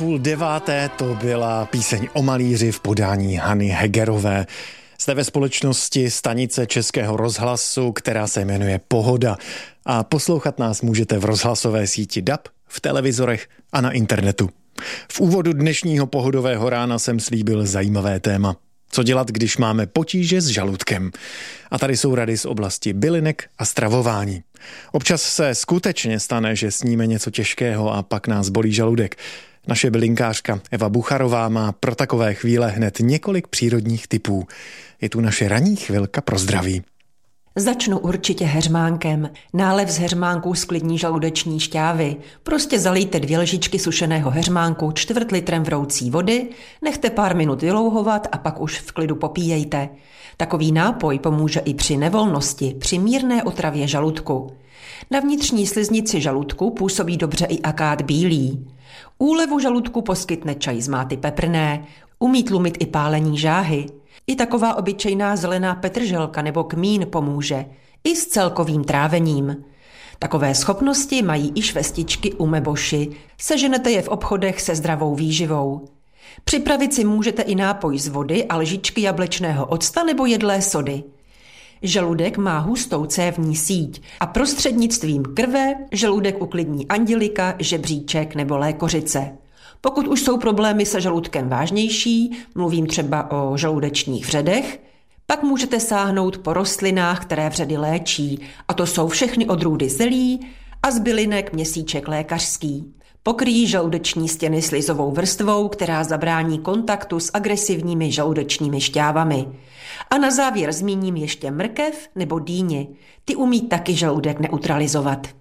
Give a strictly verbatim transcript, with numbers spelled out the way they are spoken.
Půl deváté to byla píseň o malíři v podání Hany Hegerové. Jste ve společnosti stanice Českého rozhlasu, která se jmenuje Pohoda. A poslouchat nás můžete v rozhlasové síti D A B, v televizorech a na internetu. V úvodu dnešního pohodového rána jsem slíbil zajímavé téma. Co dělat, když máme potíže s žaludkem? A tady jsou rady z oblasti bylinek a stravování. Občas se skutečně stane, že sníme něco těžkého a pak nás bolí žaludek. Naše bylinkářka Eva Bucharová má pro takové chvíle hned několik přírodních tipů. Je tu naše ranní chvilka pro zdraví. Začnu určitě heřmánkem. Nálev z heřmánku sklidní žaludeční šťávy. Prostě zalijte dvě lžičky sušeného heřmánku čtvrt litrem vroucí vody, nechte pár minut vylouhovat a pak už v klidu popíjejte. Takový nápoj pomůže i při nevolnosti, při mírné otravě žaludku. Na vnitřní sliznici žaludku působí dobře i akát bílý. Úlevu žaludku poskytne čaj z máty peprné, umí tlumit i pálení žáhy. I taková obyčejná zelená petrželka nebo kmín pomůže, i s celkovým trávením. Takové schopnosti mají i švestičky u Meboši, seženete je v obchodech se zdravou výživou. Připravit si můžete i nápoj z vody a lžičky jablečného octa nebo jedlé sody. Žaludek má hustou cévní síť a prostřednictvím krve žaludek uklidní andělika, žebříček nebo lékořice. Pokud už jsou problémy se žaludkem vážnější, mluvím třeba o žaludečních vředech, pak můžete sáhnout po rostlinách, které vředy léčí, a to jsou všechny odrůdy zelí a z bylinek měsíček lékařský. Pokryjí žaludeční stěny slizovou vrstvou, která zabrání kontaktu s agresivními žaludečními šťávami. A na závěr zmíním ještě mrkev nebo dýni. Ty umí taky žaludek neutralizovat.